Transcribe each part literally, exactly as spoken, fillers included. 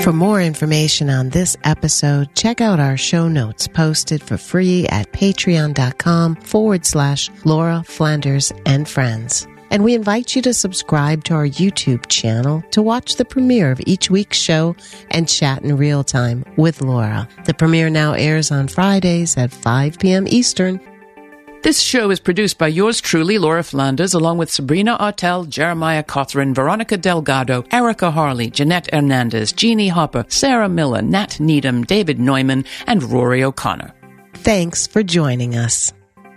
For more information on this episode, check out our show notes posted for free at patreon.com forward slash Laura Flanders and Friends. And we invite you to subscribe to our YouTube channel to watch the premiere of each week's show and chat in real time with Laura. The premiere now airs on Fridays at five p.m. Eastern. This show is produced by yours truly, Laura Flanders, along with Sabrina Artel, Jeremiah Cothran, Veronica Delgado, Erica Harley, Jeanette Hernandez, Jeannie Hopper, Sarah Miller, Nat Needham, David Neumann, and Rory O'Connor. Thanks for joining us.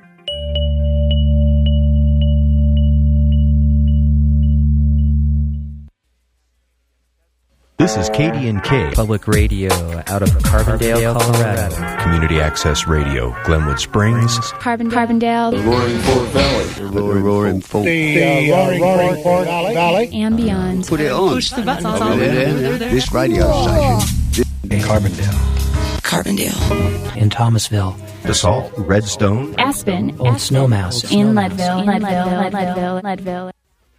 This is K D N K Public Radio out of Carbondale, Colorado. Community Access Radio, Glenwood Springs, Carbon, Carbondale, the Roaring Fork Valley, the Roaring Fork, the uh, Roaring, Roaring Fork Valley, and beyond. Put it on. Push the buttons all over there. This radio station. in Carbondale, Carbondale, in Thomasville, DeSalt, Redstone, Aspen, Old Snowmouse, in Leadville, Leadville, Leadville, Leadville.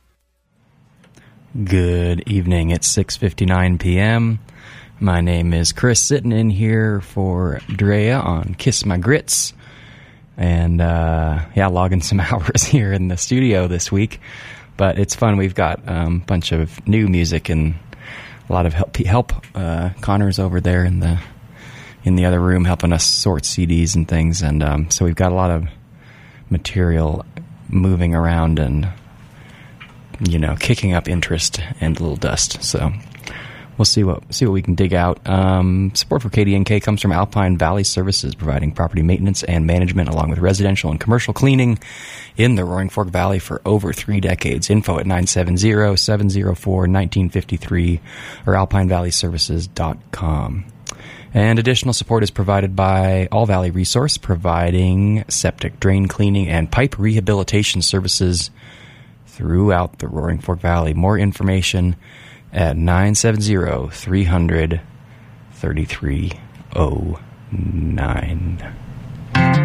Good evening. It's six fifty-nine p.m. My name is Chris, sitting in here for Drea on Kiss My Grits. And, uh, yeah, logging some hours here in the studio this week. But it's fun. We've got a um, bunch of new music and a lot of help. help. Uh, Connor's over there in the in the other room helping us sort C Ds and things. And um, so we've got a lot of material moving around and, you know, kicking up interest and a little dust. So we'll see what see what we can dig out. Um, support for K D N K comes from Alpine Valley Services, providing property maintenance and management along with residential and commercial cleaning in the Roaring Fork Valley for over three decades. Info at nine seven zero, seven zero four, one nine five three or alpine valley services dot com. And additional support is provided by All Valley Resource, providing septic drain cleaning and pipe rehabilitation services throughout the Roaring Fork Valley. More information at nine seven zero, three hundred, thirty-three oh nine.